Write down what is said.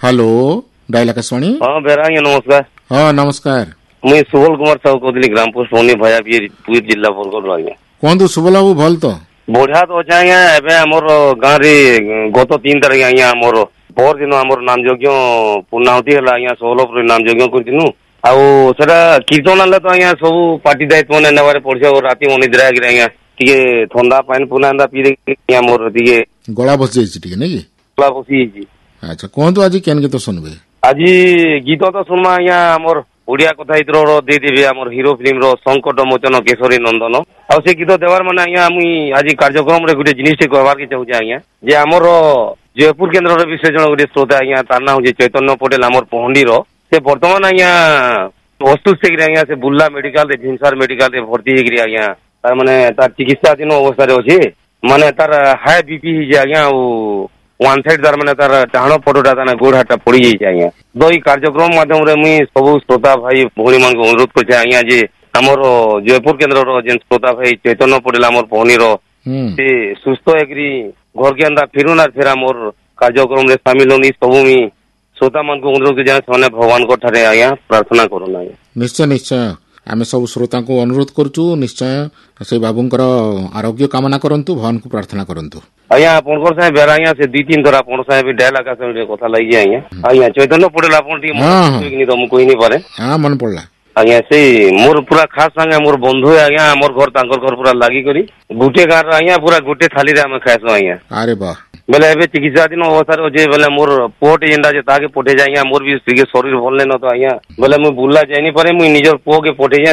Hello dial Akashvani. हाँ बेरा आज्ञा नमस्कार। हाँ नमस्कार। मुई सुबल कुमार साहू कहली ग्राम पोस्ट होनी भया पुरी जिला बरगढ़ आज्ञा। कहतु शुभ बाबू भल तो बढ़िया तो अच्छे आज्ञा। एबे हमर गाँव रे गत 3 तारीख आज्ञा हमर पर दिन हमर नाम यज्ञ पूर्णाहुति हला आज्ञा सोहलपुर नाम यज्ञ करथिनु। आउ सेटा कीर्तन आले तो आज्ञा सब पार्टी दायित्व ने नेबारे पड़छे और राती अनिद्रा गिरे आज्ञा टिके ठंडा पानी पुना एंदा पी दे मोर टिके गला बस जाइछि टिके नै कि गला बसी छि। अच्छा कहतु आज केन गीत सुनबे? आज गीत तो सुनमा आज्ञा हमर ओडिया कथा इतर दे देबे हमर हीरो फिल्म रो संकट मोचन केशरी नंदन। आ से गीत देवार माने आज्ञा मुई आज कार्यक्रम रे गुटे जिनिस टे कहबार के चाहूचे आज्ञा जे हमर जयपुर केंद्र रे विशेष जन गुटे श्रोता आज्ञा तार नाम होजे चैतन्य पटेल हमर पहंडी रो। से वर्तमान आज्ञा अस्तुत से आज्ञा से बुल्ला मेडिकल रे झिंसार मेडिकल रे भर्ती हेगरी आज्ञा तार माने तार चिकित्साधीन अवस्था रे अछि। माने तार हाई बीपी हि जे आज्ञा वन साइड तार माने तार डाहाण पटटा ताना गोड़ हाटा पड़ी जाइए आज्ञा। तो ई कार्यक्रम माध्यम रे मुई सब श्रोता भाई भौणी मान को अनुरोध करछे आज्ञा जे हमर जयपुर केंद्र रो जेन श्रोता भाई चैतन्य पटेल हमर पहनी रो से सुस्थ एकरी घर के अंदर फिरुना फेरा मोर कार्यक्रम रे शामिल होनी सब मी श्रोता मान को अनुरोध जे सने भगवान को ठारे आज्ञा प्रार्थना करूना। निश्चय निश्चय आमे सब श्रोता को अनुरोध करछु निश्चय से बाबूंकर आरोग्य कामना करंतु भगवान को प्रार्थना करंतु। आज्ञा आपनकर साहे बेरा आज्ञा से 2-3 थरा आपन साहे भी डायल आकाश रे कथा लागि आज्ञा। आज्ञा चैतन्य पटेल आपन टी मन तो मु कोइ नै पारे। हां मन पड़ला आज्ञा से मोर पूरा खास संगे मोर बंधु है आज्ञा हमर घर तांकर घर पूरा लागि करी गुटे गार आज्ञा पूरा गुटे थाली रे हम खाइसो आज्ञा। अरे वाह बेले एबे चिकित्साधीन अवस्था रे जे बेले मोर पोट एंडा जे ताके पठे जाय आज्ञा मोर भी शरीर भल नै न तो आज्ञा बेले मु बुल्ला जाय नै पारे मु निजर पो के पठे